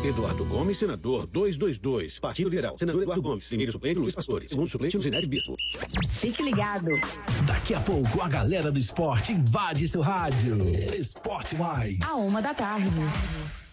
Eduardo Gomes, senador 222. Partido Liberal. Senador Eduardo Gomes. Primeiro suplente Luiz Pastores. Segundo suplente Luzinete Bispo. Fique ligado. Daqui a pouco a galera do esporte invade seu rádio. Esporte Mais. À 1 da tarde.